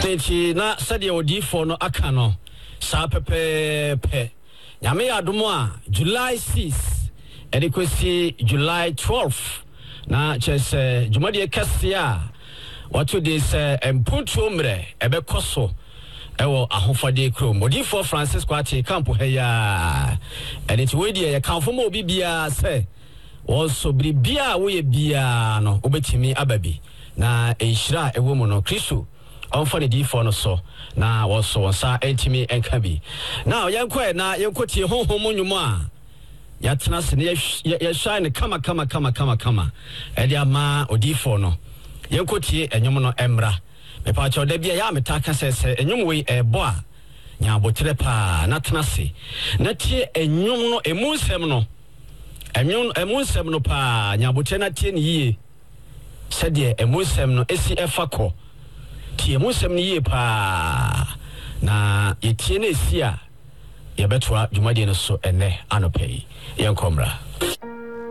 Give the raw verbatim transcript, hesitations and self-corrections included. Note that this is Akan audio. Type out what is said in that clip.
Enti na sadia odifo no aka no sa pepepe nyame adomo a July sixth edikwesi July twelfth na chese jumadi kase a wato de se empuntu mre ebekoso ewo ahofade krom odifo Francisco ati campo heya enti we die ye kanfo ma obi bia se wo so bia wo ye bia no obetimi ababi na enhira ewo mu no Kristo onfa de difo no so na wo so wonsa entimi enka bi na yenkwa na yenkotie honhom nwumo a yatena se ne ye shine kama kama kama kama kama edi ama odifo no yenkotie enwom no emra me pa cho da bia ya metaka sese enwom we ebo a nya botre pa na tena se na tie enwom no emunsem no enwom emunsem no pa nya botre na tie ni yie sede emunsem no esi efako tie emunsem ni yie pa na yetie na esi a yebetwa dwumade no so ene anopei yenkomra